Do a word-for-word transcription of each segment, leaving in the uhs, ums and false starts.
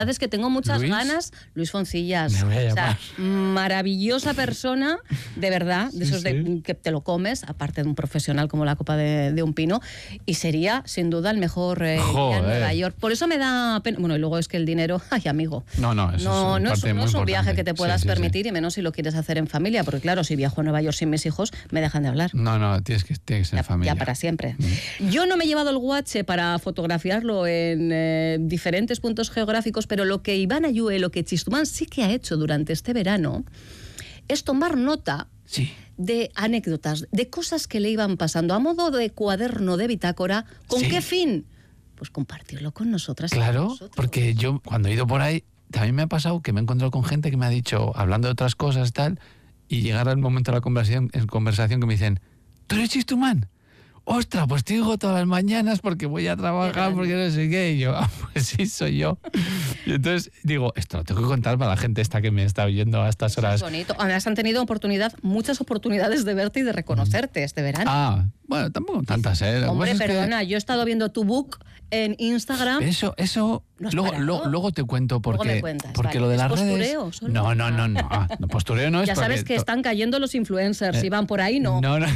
Es que tengo muchas Luis, ganas. Luis Foncillas. Me voy a o sea, llamar. maravillosa persona, de verdad, de Sí, esos de, sí. que te lo comes, aparte de un profesional como la copa de, de un pino, y sería, sin duda, el mejor eh, día en Joder. Nueva York. Por eso me da pena. Bueno, y luego es que el dinero, ay, amigo. No, no, eso no, es no, parte es, no muy es un importante. viaje que te puedas Sí, sí, sí. permitir, y menos si lo quieres hacer en familia, porque claro, si viajo a Nueva York sin mis hijos, me dejan de hablar. No, no, tienes que, tienes que ser Ya, familia. ya para siempre. Mm. Yo no me he llevado el guache para fotografiarlo en eh, diferentes puntos geográficos, pero lo que Iván Ayue, lo que Chistumán sí que ha hecho durante este verano es tomar nota Sí. de anécdotas, de cosas que le iban pasando a modo de cuaderno de bitácora. ¿Con Sí. qué fin? Pues compartirlo con nosotras. y con Claro, nosotros. porque yo cuando he ido por ahí, también me ha pasado que me he encontrado con gente que me ha dicho, hablando de otras cosas y tal, y llegar al momento de la conversación, en conversación que me dicen, ¿tú eres Chistumán? Ostras, pues te digo todas las mañanas porque voy a trabajar, porque no sé qué. Y yo, ah, pues sí, soy yo. Y entonces digo, esto lo tengo que contar para la gente esta que me está oyendo a estas Eso horas. es bonito. Además han tenido oportunidad, muchas oportunidades de verte y de reconocerte este verano. Ah, bueno, tampoco tantas, ¿eh? Lo que Hombre, pasa es que perdona, yo he estado viendo tu book en Instagram. Eso, eso, ¿No has luego, parado? lo- luego te cuento Luego porque, me cuentas, porque vale. lo de ¿Es las postureo redes. solo? No, no, no, no. Ah, no, postureo no es. Ya sabes porque que to- están cayendo los influencers, Eh, si van por ahí, no. No, no,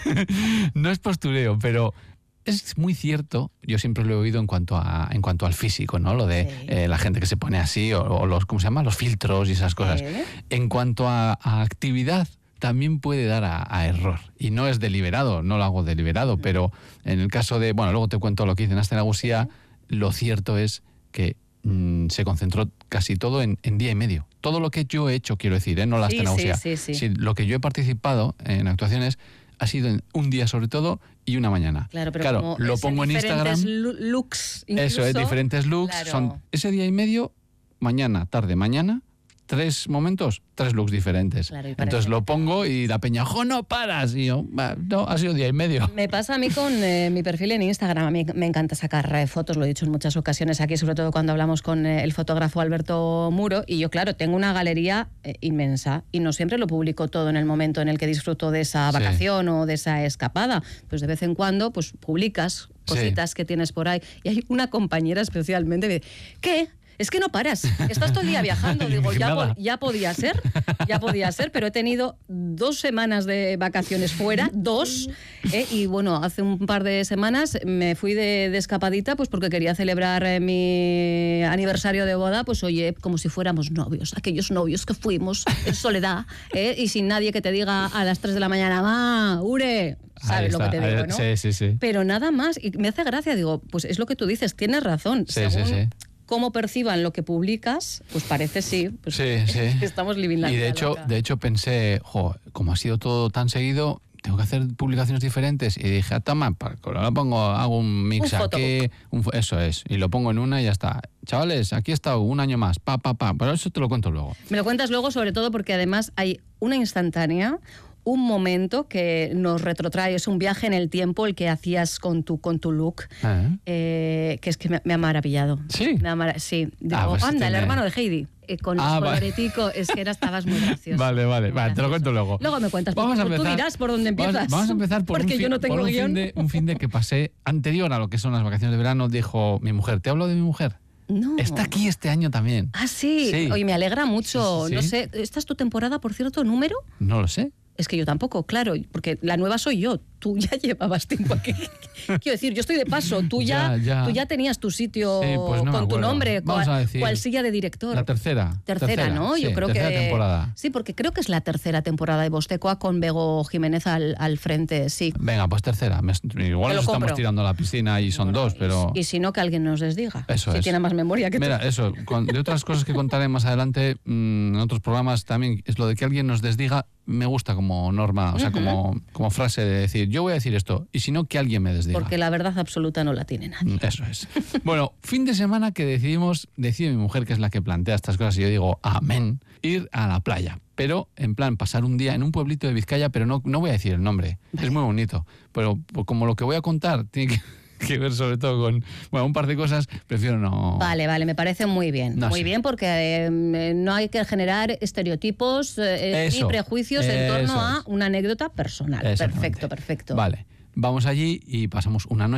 no es postureo, pero es muy cierto, yo siempre lo he oído en cuanto a en cuanto al físico, ¿no? Lo de Sí. eh, la gente que se pone así, o, o los, ¿cómo se llama? Los filtros y esas cosas. Sí. En cuanto a, a actividad, también puede dar a, a error. Y no es deliberado, no lo hago deliberado, pero en el caso de, bueno, luego te cuento lo que hice en Aste Nagusia, lo cierto es que mm, se concentró casi todo en, en día y medio. Todo lo que yo he hecho, quiero decir, ¿eh? No la Sí, Aste Nagusia. sí, sí, sí. Si lo que yo he participado en actuaciones ha sido en un día sobre todo y una mañana. Claro, pero como lo es pongo en diferentes Instagram. lu- looks, Eso es, incluso, diferentes looks. claro. Son ese día y medio, mañana, tarde, mañana. Tres momentos, tres looks diferentes. Claro, y parece Entonces lo que- pongo y la peña, ¡jo, no paras! Y yo, "Va, no, ha sido día y medio. Me pasa a mí con eh, mi perfil en Instagram. A mí me encanta sacar eh, fotos, lo he dicho en muchas ocasiones aquí, sobre todo cuando hablamos con eh, el fotógrafo Alberto Muro. Y yo, claro, tengo una galería eh, inmensa y no siempre lo publico todo en el momento en el que disfruto de esa Sí. vacación o de esa escapada. Pues de vez en cuando pues publicas cositas Sí. que tienes por ahí. Y hay una compañera especialmente que dice, ¿qué? Es que no paras, estás todo el día viajando. Digo, ya, po- Indignada. ya podía ser, ya podía ser, pero he tenido dos semanas de vacaciones fuera, dos, ¿eh? Y bueno, hace un par de semanas me fui de, de escapadita, pues porque quería celebrar eh, mi aniversario de boda, pues oye, como si fuéramos novios, aquellos novios que fuimos en soledad, ¿eh? Y sin nadie que te diga a las tres de la mañana, ¡ma, Ure! Ahí ¿Sabes lo que está, te digo, ahí- no? Sí, sí, sí. Pero nada más, y me hace gracia, digo, pues es lo que tú dices, tienes razón. Sí, sí, según sí. cómo perciban lo que publicas, pues parece sí. Pues Sí, sí. que estamos living la Y de vida hecho, loca. de hecho pensé, jo, como ha sido todo tan seguido, tengo que hacer publicaciones diferentes. Y dije, ah, toma, pa- lo pongo, hago un mix Un aquí, un fo- eso es, y lo pongo en una y ya está. Chavales, aquí he estado un año más, pa, pa, pa, pero eso te lo cuento luego. Me lo cuentas luego, sobre todo porque además hay una instantánea, un momento que nos retrotrae, es un viaje en el tiempo el que hacías con tu, con tu look, ¿Eh? eh, que es que me, me ha maravillado. ¿Sí? Me ha mara- sí. Digo, Ah, pues anda, tiene- el hermano de Heidi, eh, con Ah, el vale. coloretico, es que era, estabas muy gracioso. Vale, vale, Muy vale, te lo gracioso. cuento luego. Luego me cuentas, Vamos tú, a tú empezar- dirás por dónde vamos- empiezas. Vamos a empezar por, porque un, fin, yo no tengo por un, guión. fin de, un fin de que pasé anterior a lo que son las vacaciones de verano. Dijo mi mujer, ¿te hablo de mi mujer? No. Está aquí este año también. Ah, sí. Sí. Oye, me alegra mucho. Sí, sí, No sí. sé, ¿esta es tu temporada, por cierto, número? No lo sé. Es que yo tampoco, claro, porque la nueva soy yo. Tú ya llevabas tiempo aquí. Quiero decir, yo estoy de paso. Tú ya, Ya, ya. Tú ya tenías tu sitio Sí, pues no me con tu acuerdo. nombre, Vamos cual, a decir cual silla de director. La tercera. Tercera, ¿no? sí, Yo creo tercera que temporada. Sí, porque creo que es la tercera temporada de Bostecoa con Bego Jiménez al, al frente, sí. Venga, pues tercera. Me- Te igual lo nos estamos compro. tirando a la piscina y son Bueno, dos, y- pero... Y, si no, que alguien nos desdiga. Eso si es. tiene más memoria que tú. Mira, eso, con- de otras cosas que contaré más adelante mm, en otros programas también, es lo de que alguien nos desdiga, me gusta como norma, o sea, Ujú. como, como frase de decir, yo voy a decir esto, y si no, que alguien me desdiga. Porque la verdad absoluta no la tiene nadie. Mm, Eso es. Bueno, fin de semana que decidimos, decide mi mujer, que es la que plantea estas cosas, y yo digo, amén, ir a la playa. Pero, en plan, pasar un día en un pueblito de Vizcaya, pero no, no voy a decir el nombre, es muy bonito. Pero pues, como lo que voy a contar tiene que, que ver sobre todo con, bueno, un par de cosas, prefiero no... Vale, vale, me parece muy bien. No muy sé. bien porque eh, no hay que generar estereotipos eh, Eso, ni prejuicios en torno eso a es. una anécdota personal. Exactamente. Perfecto, perfecto. Vale, vamos allí y pasamos una noche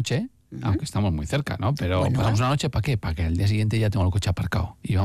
Aunque estamos muy cerca, ¿no? Pero Bueno. pasamos una noche, ¿para qué? Para que al día siguiente ya tengo el coche aparcado. Y vamos